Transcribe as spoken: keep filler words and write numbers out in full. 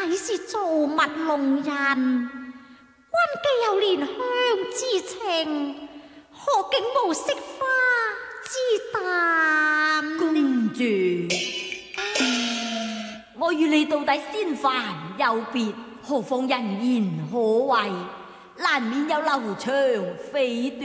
乃是造物弄人，關既有憐香之情，何竟無惜花之淡？ 公主，我與你到底先凡有別，何況人言可畏，難免有流長飛短。